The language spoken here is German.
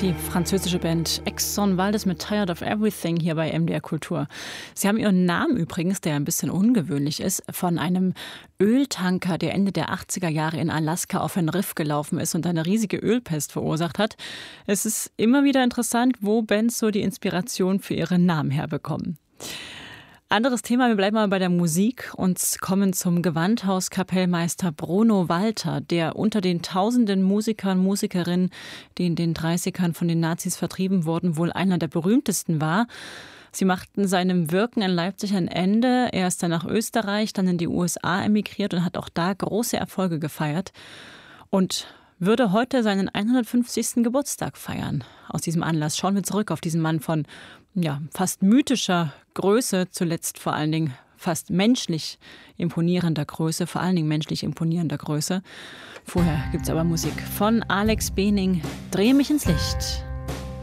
Die französische Band Exxon Valdez mit Tired of Everything hier bei MDR Kultur. Sie haben ihren Namen übrigens, der ein bisschen ungewöhnlich ist, von einem Öltanker, der Ende der 80er Jahre in Alaska auf ein Riff gelaufen ist und eine riesige Ölpest verursacht hat. Es ist immer wieder interessant, wo Bands so die Inspiration für ihre Namen herbekommen. Anderes Thema, wir bleiben mal bei der Musik und kommen zum Gewandhauskapellmeister Bruno Walter, der unter den tausenden Musikern, Musikerinnen, die in den 30ern von den Nazis vertrieben wurden, wohl einer der berühmtesten war. Sie machten seinem Wirken in Leipzig ein Ende. Er ist dann nach Österreich, dann in die USA emigriert und hat auch da große Erfolge gefeiert und würde heute seinen 150. Geburtstag feiern. Aus diesem Anlass schauen wir zurück auf diesen Mann von fast mythischer Größe, zuletzt vor allen Dingen fast menschlich imponierender Größe, vor allen Dingen menschlich imponierender Größe. Vorher gibt's aber Musik von Alex Bening, Dreh mich ins Licht.